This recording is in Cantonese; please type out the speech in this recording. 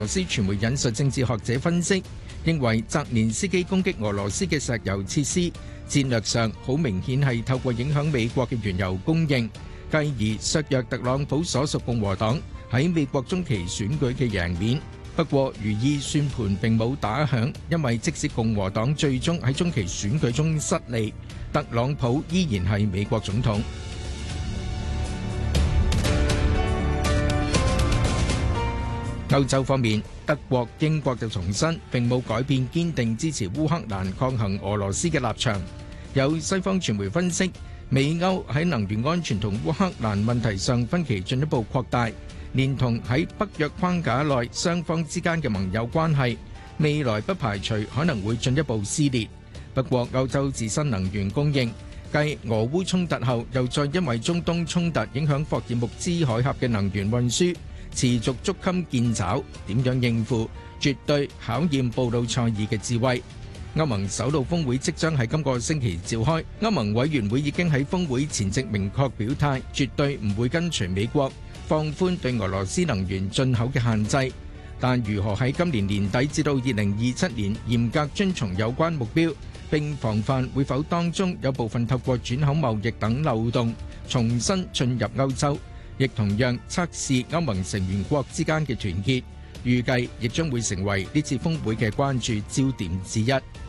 俄羅斯傳媒引述政治學者分析，認為澤連斯基攻擊俄羅斯嘅石油設施，戰略上好明顯係透過影響美國嘅原油供應，繼而削弱特朗普所屬共和黨喺美國中期選舉嘅贏面。不過，如意算盤並冇打響，因為即使共和黨最終喺中期選舉中失利，特朗普依然係美國總統。歐洲方面，德國、英國就重申並冇改變堅定支持烏克蘭抗衡俄羅斯嘅立場。有西方傳媒分析，美歐喺能源安全同烏克蘭問題上分歧進一步擴大，連同喺北約框架內雙方之間嘅盟友關係，未來不排除可能會進一步撕裂。不過，歐洲自身能源供應繼俄烏衝突後，又再因為中東衝突影響霍爾木茲海峽嘅能源運輸，持續捉襟見肘，點樣應付，絕對考驗布魯塞爾嘅智慧。歐盟首腦峰會即將喺今個星期召開，歐盟委員會已經喺峰會前夕明確表態，絕對唔會跟隨美國放寬對俄羅斯能源進口嘅限制。但如何喺今年年底至到2027年嚴格遵從有關目標，並防範會否當中有部分透過轉口貿易等漏洞重新進入歐洲，亦同樣測試歐盟成員國之間嘅團結，預計亦將會成為呢次峰會嘅關注焦點之一。